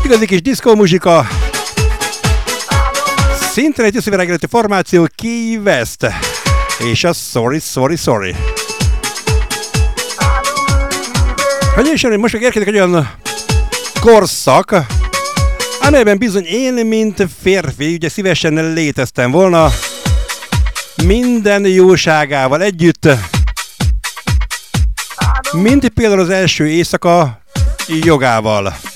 Igazi kis diszkó muzsika. Szintén egy összeveregeleti formáció, Key West. És a Sorry. Hogy is most meg érkezik egy olyan korszak, amelyben bizony én, mint férfi, ugye szívesen léteztem volna minden jóságával együtt, mint például az első éjszaka jogával.